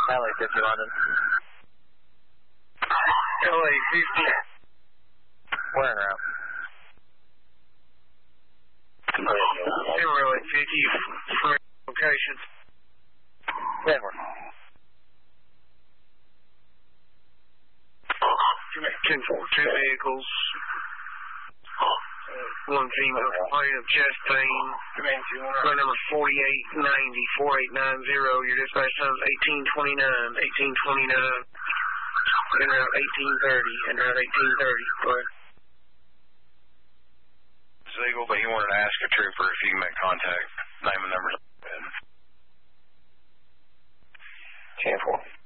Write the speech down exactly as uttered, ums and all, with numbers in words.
L A fifty London. L A fifty. Where en route? Zero L A fifty for location. Denver. ten four, two vehicles. One female complaint of chest pain. Phone number forty-eight ninety, forty-eight ninety. Your dispatch time is eighteen twenty-nine, eighteen twenty-nine. En route eighteen thirty, en route eighteen thirty. Go ahead. Eagle, but he wanted to ask a trooper if he can make contact. Name and numbers. ten four.